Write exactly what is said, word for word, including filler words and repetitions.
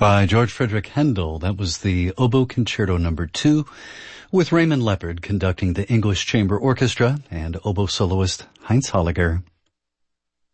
by George Frederick Handel. That was the Oboe Concerto Number Two, with Raymond Leppard conducting the English Chamber Orchestra and oboe soloist Heinz Holliger.